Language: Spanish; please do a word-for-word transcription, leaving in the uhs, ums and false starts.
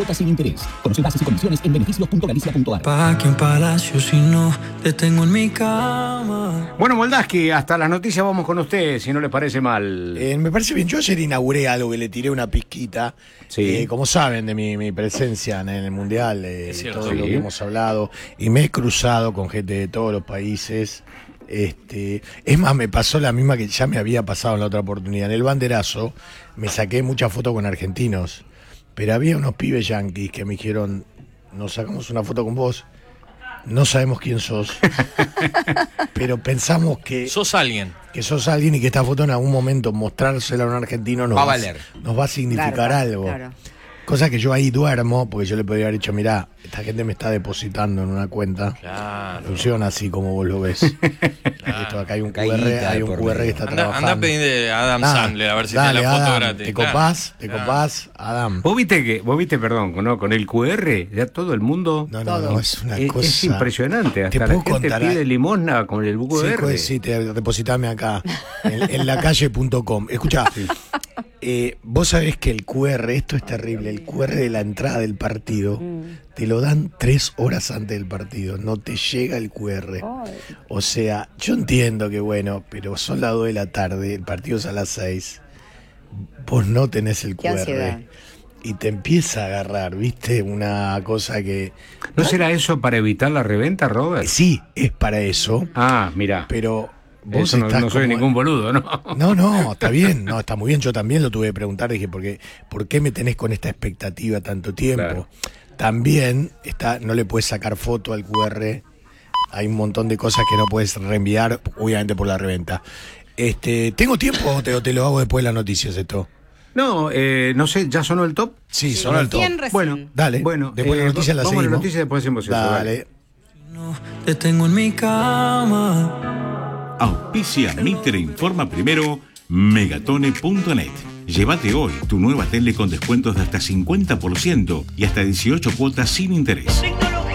cuotas sin interés. Conoce bases y condiciones en beneficios punto galicia punto a r. Pa' que en Palacio si no te tengo en mi cama. Bueno, Moldaski, hasta las noticias vamos con usted, si no le parece mal. Eh, me parece bien. Yo ayer inauguré algo que le tiré una pizquita. Sí. Eh, como saben de mi, mi presencia en el Mundial, eh, cierto, todo sí. lo que hemos hablado. Y me he cruzado con gente de todos los países. Este, es más, me pasó la misma que ya me había pasado en la otra oportunidad. En el banderazo me saqué muchas fotos con argentinos, pero había unos pibes yanquis que me dijeron, nos sacamos una foto con vos, no sabemos quién sos, pero pensamos que sos alguien. Que sos alguien y que esta foto en algún momento mostrársela a un argentino nos Va a va, valer. nos va a significar Claro, algo. claro. Cosa que yo ahí duermo, porque yo le podría haber dicho, mirá, esta gente me está depositando en una cuenta. Claro. Funciona así como vos lo ves. Esto, acá hay un Q R, Caída hay de un por Q R que medio. está Anda, trabajando. anda a pedirle a Adam Nada, Sandler a ver si dale, tiene la foto Adam, gratis. Te Claro. copás, te Claro. copás, Adam. Vos viste que, vos viste, perdón, ¿no? Con el Q R, ya todo el mundo. No, no, no, es una es, cosa. es impresionante. Hasta Te la puedo gente contar, pide ¿eh? limosna con el Q R. Sí, pues, sí, te, depositame acá, en, en lacalle punto com. Escuchá, eh, vos sabés que el Q R, esto es terrible, el Q R de la entrada del partido, Mm. te lo dan tres horas antes del partido, no te llega el Q R. Ay. O sea, yo entiendo que bueno, pero son las dos de la tarde, el partido es a las seis, vos no tenés el Qué Q R. ansiedad. Y te empieza a agarrar, ¿viste? Una cosa que... ¿No será eso para evitar la reventa, Robert? Sí, es para eso, Ah, mira. pero... Vos Eso no, estás no soy como- ningún boludo, ¿no? No, no, está bien, no, está muy bien. Yo también lo tuve que preguntar, dije, ¿por qué, ¿por qué me tenés con esta expectativa tanto tiempo? Claro. También está, no le puedes sacar foto al Q R, hay un montón de cosas que no puedes reenviar, obviamente por la reventa. Este, ¿tengo tiempo o te, o te lo hago después de las noticias esto? No, eh, no sé, ¿ya sonó el top? Sí, sonó el top. ¿Quién recién? Bueno, Dale, bueno, después de eh, las noticias la vamos a las seguimos. noticias y después hacemos eso. Dale. No te tengo en mi cama. Auspicia Mitre Informa Primero, megatone punto net. Llévate hoy tu nueva tele con descuentos de hasta cincuenta por ciento y hasta dieciocho cuotas sin interés.